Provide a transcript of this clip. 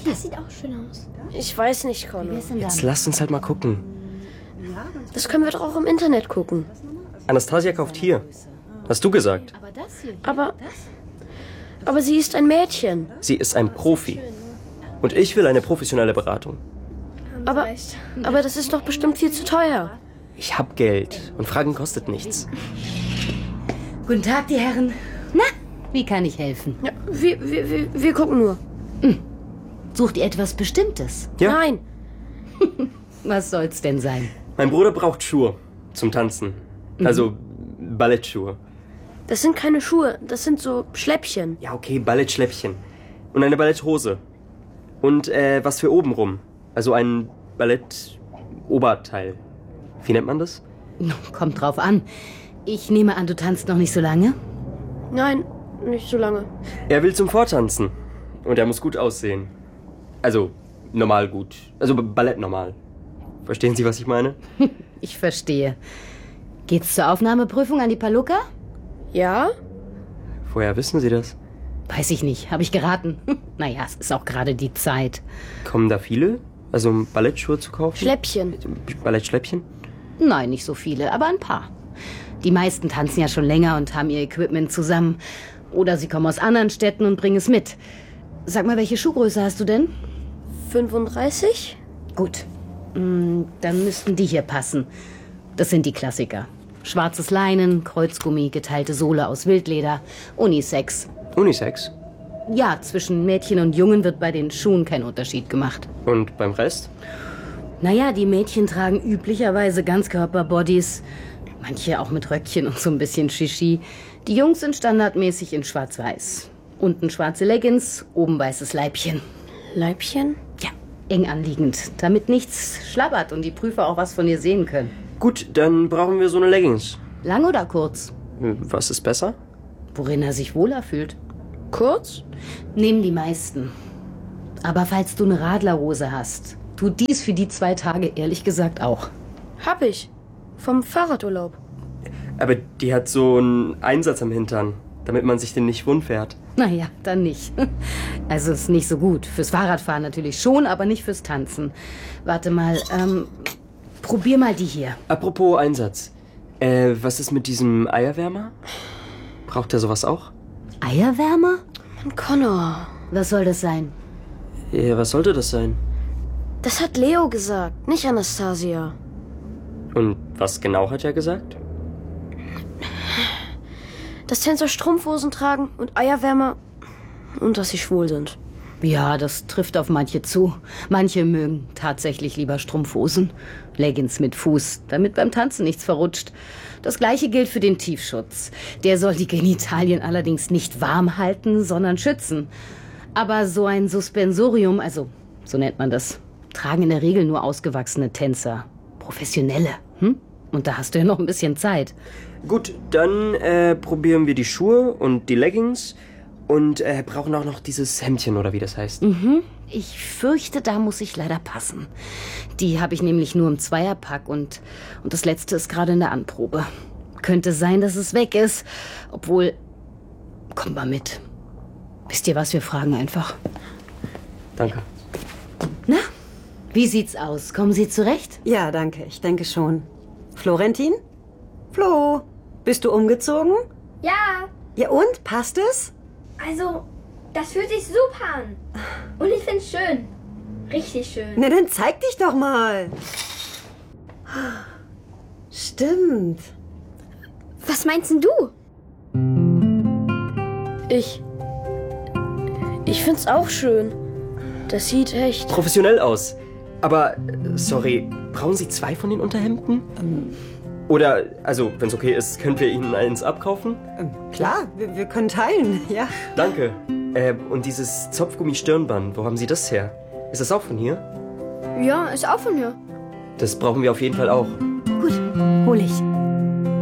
Das sieht auch schön aus. Ich weiß nicht, Connor. Jetzt lasst uns halt mal gucken. Das können wir doch auch im Internet gucken. Anastasia kauft hier. Hast du gesagt? Aber das hier. Aber sie ist ein Mädchen. Sie ist ein Profi. Und ich will eine professionelle Beratung. Aber das ist doch bestimmt viel zu teuer. Ich hab Geld und Fragen kostet nichts. Guten Tag, die Herren. Na, wie kann ich helfen? Ja, wir gucken nur. Sucht ihr etwas Bestimmtes? Ja. Nein. Was soll's denn sein? Mein Bruder braucht Schuhe zum Tanzen. Also Ballettschuhe. Das sind keine Schuhe, das sind so Schläppchen. Ja, okay, Ballettschläppchen. Und eine Balletthose. Und was für obenrum. Also ein Ballettoberteil. Wie nennt man das? Kommt drauf an. Ich nehme an, du tanzt noch nicht so lange? Nein, nicht so lange. Er will zum Vortanzen. Und er muss gut aussehen. Also normal gut. Also Ballett normal. Verstehen Sie, was ich meine? Ich verstehe. Geht's zur Aufnahmeprüfung an die Palukka? Ja? Woher wissen Sie das? Weiß ich nicht, habe ich geraten. Naja, es ist auch gerade die Zeit. Kommen da viele? Also um Ballettschuhe zu kaufen? Schläppchen. Ballettschläppchen? Nein, nicht so viele, aber ein paar. Die meisten tanzen ja schon länger und haben ihr Equipment zusammen. Oder sie kommen aus anderen Städten und bringen es mit. Sag mal, welche Schuhgröße hast du denn? 35? Gut. Dann müssten die hier passen. Das sind die Klassiker. Schwarzes Leinen, Kreuzgummi, geteilte Sohle aus Wildleder, Unisex. Unisex? Ja, zwischen Mädchen und Jungen wird bei den Schuhen kein Unterschied gemacht. Und beim Rest? Naja, die Mädchen tragen üblicherweise Ganzkörperbodies. Manche auch mit Röckchen und so ein bisschen Shishi. Die Jungs sind standardmäßig in schwarz-weiß. Unten schwarze Leggings, oben weißes Leibchen. Leibchen? Ja, eng anliegend, damit nichts schlabbert und die Prüfer auch was von ihr sehen können. Gut, dann brauchen wir so eine Leggings. Lang oder kurz? Was ist besser? Worin er sich wohler fühlt. Kurz? Nehmen die meisten. Aber falls du eine Radlerhose hast, tut dies für die 2 Tage ehrlich gesagt auch. Hab ich. Vom Fahrradurlaub. Aber die hat so einen Einsatz am Hintern, damit man sich den nicht wund fährt. Naja, dann nicht. Also ist nicht so gut. Fürs Fahrradfahren natürlich schon, aber nicht fürs Tanzen. Warte mal, probier mal die hier. Apropos Einsatz. Was ist mit diesem Eierwärmer? Braucht er sowas auch? Eierwärmer? Mann, Connor. Was soll das sein? Ja, was sollte das sein? Das hat Leo gesagt, nicht Anastasia. Und was genau hat er gesagt? Dass Tänzer Strumpfhosen tragen und Eierwärmer und dass sie schwul sind. Ja, das trifft auf manche zu. Manche mögen tatsächlich lieber Strumpfhosen. Leggings mit Fuß, damit beim Tanzen nichts verrutscht. Das Gleiche gilt für den Tiefschutz. Der soll die Genitalien allerdings nicht warm halten, sondern schützen. Aber so ein Suspensorium, also so nennt man das, tragen in der Regel nur ausgewachsene Tänzer. Professionelle. Und da hast du ja noch ein bisschen Zeit. Gut, dann probieren wir die Schuhe und die Leggings und brauchen auch noch dieses Hemdchen oder wie das heißt. Ich fürchte, da muss ich leider passen. Die habe ich nämlich nur im Zweierpack und das letzte ist gerade in der Anprobe. Könnte sein, dass es weg ist. Obwohl, kommt mal mit. Wisst ihr was, wir fragen einfach. Danke. Na, wie sieht's aus? Kommen Sie zurecht? Ja, danke. Ich denke schon. Florentin? Flo, bist du umgezogen? Ja, Ja und? Passt es? also, das fühlt sich super an. Und ich find's schön. Richtig schön. Na, dann zeig dich doch mal. Stimmt. Was meinst denn du? Ich find's auch schön. Das sieht echt... Professionell aus. Aber, sorry, brauchen Sie 2 von den Unterhemden? Oder, also, wenn es okay ist, können wir Ihnen eins abkaufen? Klar, wir können teilen, ja. Danke. Und dieses Zopfgummi-Stirnband, wo haben Sie das her? Ist das auch von hier? Ja, ist auch von hier. Das brauchen wir auf jeden Fall auch. Gut, hol ich.